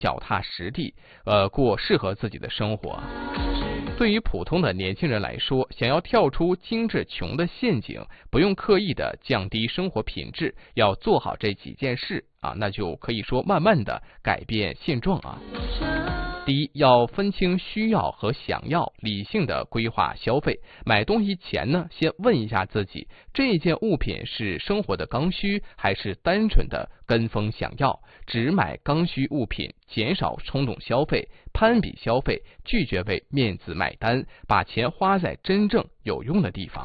脚踏实地，过适合自己的生活。对于普通的年轻人来说，想要跳出精致穷的陷阱，不用刻意的降低生活品质，要做好这几件事啊，那就可以说慢慢的改变现状啊。第一，要分清需要和想要，理性的规划消费。买东西前呢，先问一下自己，这件物品是生活的刚需，还是单纯的跟风想要？只买刚需物品，减少冲动消费、攀比消费，拒绝为面子买单，把钱花在真正有用的地方。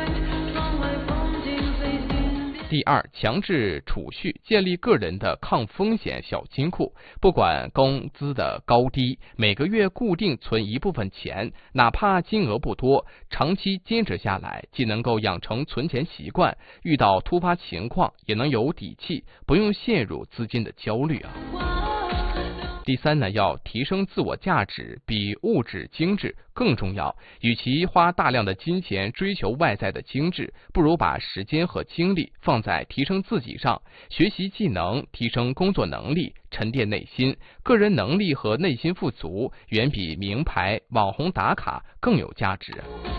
第二，强制储蓄，建立个人的抗风险小金库。不管工资的高低，每个月固定存一部分钱，哪怕金额不多，长期坚持下来，既能够养成存钱习惯，遇到突发情况也能有底气，不用陷入资金的焦虑啊。第三呢，要提升自我价值，比物质精致更重要。与其花大量的金钱追求外在的精致，不如把时间和精力放在提升自己上，学习技能，提升工作能力，沉淀内心。个人能力和内心富足，远比名牌、网红打卡更有价值。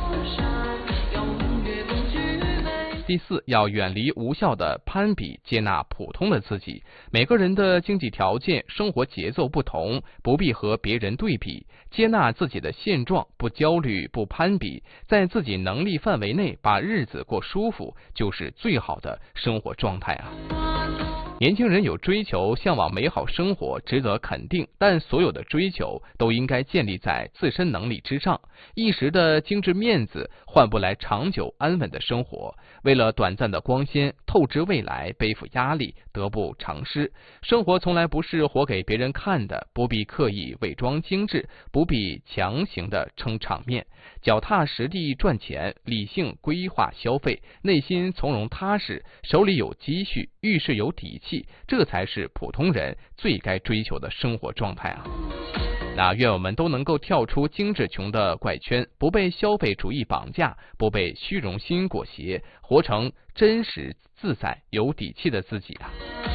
第四，要远离无效的攀比，接纳普通的自己。每个人的经济条件、生活节奏不同，不必和别人对比，接纳自己的现状，不焦虑，不攀比，在自己能力范围内把日子过舒服，就是最好的生活状态啊。年轻人有追求，向往美好生活，值得肯定，但所有的追求都应该建立在自身能力之上。一时的精致面子换不来长久安稳的生活。为了短暂的光鲜，透支未来，背负压力，得不偿失。生活从来不是活给别人看的，不必刻意伪装精致，不必强行的撑场面。脚踏实地赚钱，理性规划消费，内心从容踏实，手里有积蓄，遇事有底气，这才是普通人最该追求的生活状态啊。那愿我们都能够跳出精致穷的怪圈，不被消费主义绑架，不被虚荣心裹挟，活成真实自在有底气的自己啊。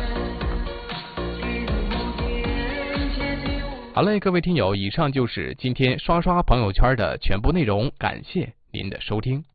好嘞，各位听友，以上就是今天刷刷朋友圈的全部内容，感谢您的收听。